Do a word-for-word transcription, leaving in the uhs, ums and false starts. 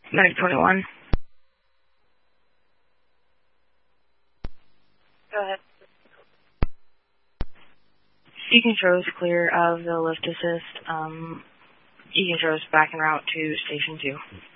Medic twenty-one. Go ahead. E-Control is clear of the lift assist. Um, E-Control is back en route to Station two.